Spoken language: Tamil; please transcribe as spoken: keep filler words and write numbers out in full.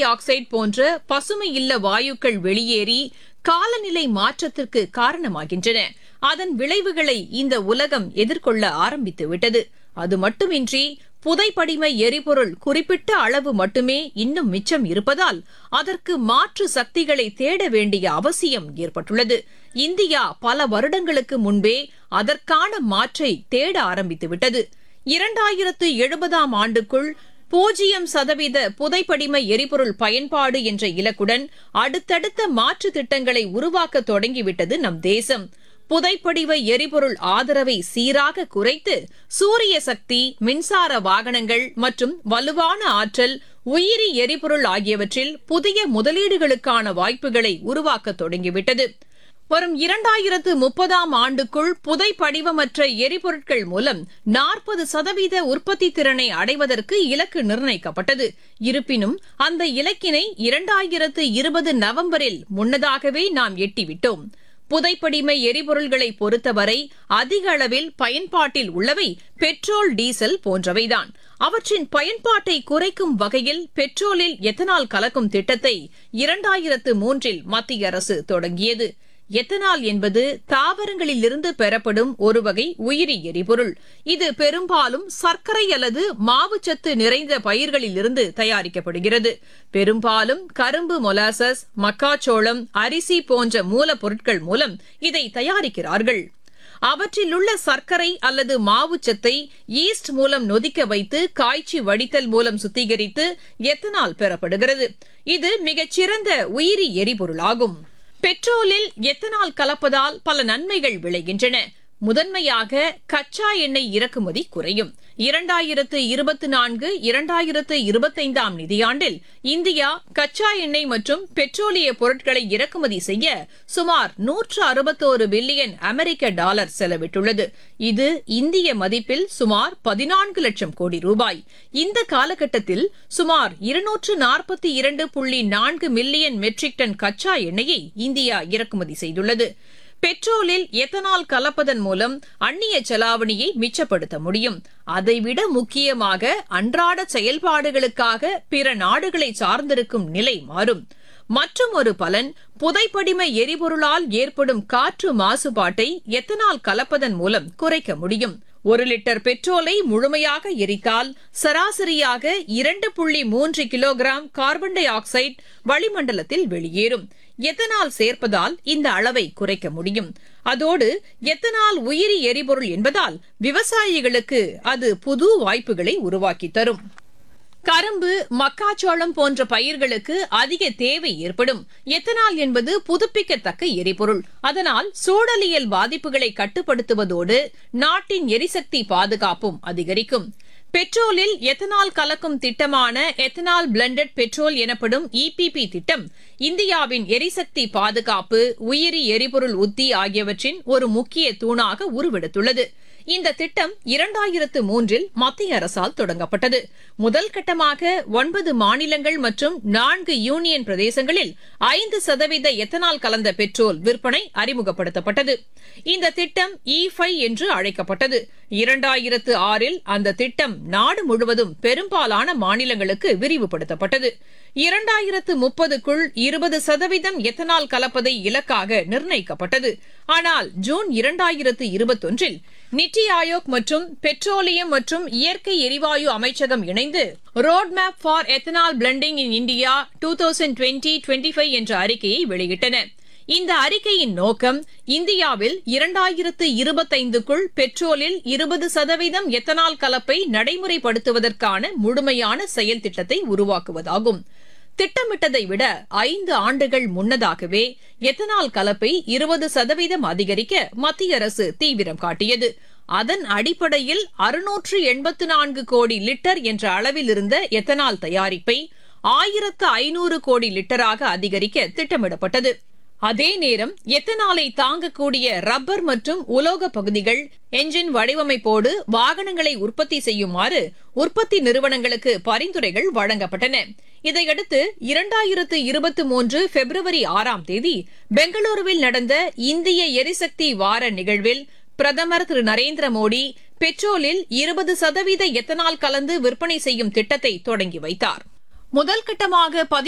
ஆக்சைடு போன்ற பசுமை இல்ல வாயுக்கள் வெளியேறி காலநிலை மாற்றத்திற்கு காரணமாகின்றன. அதன் விளைவுகளை இந்த உலகம் எதிர்கொள்ள ஆரம்பித்துவிட்டது. அது மட்டுமின்றி புதைப்படிம எரிபொருள் குறிப்பிட்ட அளவு மட்டுமே இன்னும் மிச்சம் இருப்பதால் அதற்கு மாற்று சக்திகளை தேட வேண்டிய அவசியம் ஏற்பட்டுள்ளது. இந்தியா பல வருடங்களுக்கு முன்பே அதற்கான மாற்றை தேட ஆரம்பித்துவிட்டது. இரண்டாயிரத்து எழுபதாம் ஆண்டுக்குள் பூஜ்ஜியம் சதவீத புதைப்படிம எரிபொருள் பயன்பாடு என்ற இலக்குடன் அடுத்தடுத்த மாற்று திட்டங்களை உருவாக்க தொடங்கிவிட்டது நம் தேசம். புதைப்படிவ எரிபொருள் ஆதரவை சீராக குறைத்து சூரிய சக்தி, மின்சார வாகனங்கள் மற்றும் வலுவான ஆற்றல், உயிரி எரிபொருள் ஆகியவற்றில் புதிய முதலீடுகளுக்கான வாய்ப்புகளை உருவாக்க தொடங்கிவிட்டது. வரும் இரண்டாயிரத்து முப்பதாம் ஆண்டுக்குள் புதைப்படிவமற்ற எரிபொருட்கள் மூலம் நாற்பது சதவீத உற்பத்தி திறனை அடைவதற்கு இலக்கு நிர்ணயிக்கப்பட்டது. இருப்பினும் அந்த இலக்கினை இரண்டாயிரத்து இருபது நவம்பரில் முன்னதாகவே நாம் எட்டிவிட்டோம். புதைப்படிம எரிபொருள்களை பொறுத்தவரை அதிக அளவில் பயன்பாட்டில் உள்ளவை பெட்ரோல், டீசல் போன்றவைதான். அவற்றின் பயன்பாட்டை குறைக்கும் வகையில் பெட்ரோலில் எத்தனால் கலக்கும் திட்டத்தை இரண்டாயிரத்து மூன்றில் மத்திய அரசு தொடங்கியது. எத்தனால் என்பது தாவரங்களிலிருந்து பெறப்படும் ஒரு வகை உயிரி எரிபொருள். இது பெரும்பாலும் சர்க்கரை அல்லது மாவுச்சத்து நிறைந்த பயிர்களிலிருந்து தயாரிக்கப்படுகிறது. பெரும்பாலும் கரும்பு மொலாசஸ், மக்காச்சோளம், அரிசி போன்ற மூலப்பொருட்கள் மூலம் இதை தயாரிக்கிறார்கள். அவற்றில் உள்ள சர்க்கரை அல்லது மாவுச்சத்தை ஈஸ்ட் மூலம் நொதிக்க வைத்து காய்ச்சி வடித்தல் மூலம் சுத்திகரித்து எத்தனால் பெறப்படுகிறது. இது மிகச்சிறந்த உயிரி எரிபொருளாகும். பெட்ரோலில் எத்தனால் கலப்பதால் பல நன்மைகள் விளைகின்றன. முதன்மையாக கச்சா எண்ணெய் இறக்குமதி குறையும். இரண்டாயிரத்து இருபத்தி நான்கு இரண்டாயிரத்து இருபத்தைந்தாம் நிதியாண்டில் இந்தியா கச்சா எண்ணெய் மற்றும் பெட்ரோலிய பொருட்களை இறக்குமதி செய்ய சுமார் நூற்று அறுபத்தோரு பில்லியன் அமெரிக்க டாலர் செலவிட்டுள்ளது. இது இந்திய மதிப்பில் சுமார் பதினான்கு லட்சம் கோடி ரூபாய். இந்த காலகட்டத்தில் சுமார் இருநூற்று நாற்பத்தி இரண்டு புள்ளி நான்கு மில்லியன் மெட்ரிக் டன் கச்சா எண்ணெயை இந்தியா இறக்குமதி செய்துள்ளது. பெட்ரோலில் எத்தனால் கலப்பதன் மூலம் அந்நிய செலாவணியை மிச்சப்படுத்த முடியும். அதைவிட முக்கியமாக அன்றாட செயல்பாடுகளுக்காக பிற நாடுகளை சார்ந்திருக்கும் நிலை மாறும். மற்றும் ஒரு பலன், புதைப்படிம எரிபொருளால் ஏற்படும் காற்று மாசுபாட்டை எத்தனால் கலப்பதன் மூலம் குறைக்க முடியும். ஒரு லிட்டர் பெட்ரோலை முழுமையாக எரித்தால் சராசரியாக இரண்டு புள்ளி மூன்று கிலோகிராம் கார்பன் டை ஆக்சைடு வளிமண்டலத்தில் வெளியேறும். எத்தனால் சேர்ப்பதால் இந்த அளவை குறைக்க முடியும். அதோடு எத்தனால் உயிரி எரிபொருள் என்பதால் விவசாயிகளுக்கு அது புது வாய்ப்புகளை உருவாக்கி தரும். கரும்பு, மக்காச்சோளம் போன்ற பயிர்களுக்கு அதிக தேவை ஏற்படும். எத்தனால் என்பது புதுப்பிக்கத்தக்க எரிபொருள். அதனால் சூழலியல் பாதிப்புகளை கட்டுப்படுத்துவதோடு நாட்டின் எரிசக்தி பாதுகாப்பும் அதிகரிக்கும். பெட்ரோலில் எத்தனால் கலக்கும் திட்டமான எத்தனால் பிளெண்டட் பெட்ரோல் எனப்படும் இபிபி திட்டம் இந்தியாவின் எரிசக்தி பாதுகாப்பு, உயிரி எரிபொருள் உத்தி ஆகியவற்றின் ஒரு முக்கிய தூணாக உருவெடுத்துள்ளது. இந்த திட்டம் இரண்டாயிரத்து மூன்றில் மத்திய அரசால் தொடங்கப்பட்டது. முதல் கட்டமாக ஒன்பது மாநிலங்கள் மற்றும் நான்கு யூனியன் பிரதேசங்களில் ஐந்து சதவீத எத்தனால் கலந்த பெட்ரோல் விற்பனை அறிமுகப்படுத்தப்பட்டது. இந்த திட்டம் இ ஃபைவ் என்று அழைக்கப்பட்டது. இரண்டாயிரத்து ஆறில் அந்த திட்டம் நாடு முழுவதும் பெரும்பாலான மாநிலங்களுக்கு விரிவுபடுத்தப்பட்டது. இரண்டாயிரத்து முப்பதுக்குள் இருபது சதவீதம் எத்தனால் கலப்பதை இலக்காக நிர்ணயிக்கப்பட்டது. ஆனால் ஜூன் இரண்டாயிரத்து இருபத்தொன்றில் நித்தி ஆயோக் மற்றும் பெட்ரோலியம் மற்றும் இயற்கை எரிவாயு அமைச்சகம் இணைந்து road map for ethanol blending in India இருபது இருபது இருபத்தி ஐந்து என்ற அறிக்கையை வெளியிட்டன. இந்த அறிக்கையின் நோக்கம் இந்தியாவில் இரண்டாயிரத்து இருபத்தைந்துக்குள் பெட்ரோலில் இருபது சதவீதம் எத்தனால் கலப்பை நடைமுறைப்படுத்துவதற்கான முழுமையான செயல் திட்டத்தை உருவாக்குவதாகும். திட்டமிட்டதை விட ஐந்து ஆண்டுகள் முன்னதாகவே எத்தனால் கலப்பை இருபது சதவீதம் அதிகரிக்க மத்திய அரசு தீவிரம் காட்டியது. அதன் அடிப்படையில் அறுநூற்று எண்பத்து நான்கு கோடி லிட்டர் என்ற அளவில் இருந்த எத்தனால் தயாரிப்பை ஆயிரத்து ஐநூறு கோடி லிட்டராக அதிகரிக்க திட்டமிடப்பட்டது. அதே நேரம் எத்தனாலை தாங்கக்கூடிய ரப்பர் மற்றும் உலோக பகுதிகள், என்ஜின் வடிவமைப்போடு வாகனங்களை உற்பத்தி செய்யுமாறு உற்பத்தி நிறுவனங்களுக்கு பரிந்துரைகள் வழங்கப்பட்டன. இதையடுத்து இரண்டாயிரத்து இருபத்தி மூன்று பிப்ரவரி ஆறாம் தேதி பெங்களூருவில் நடந்த இந்திய எரிசக்தி வார நிகழ்வில் பிரதமர் திரு நரேந்திர மோடி பெட்ரோலில் இருபது சதவீத எத்தனால் கலந்து விற்பனை செய்யும் திட்டத்தை தொடங்கி வைத்தார். முதல் கட்டமாக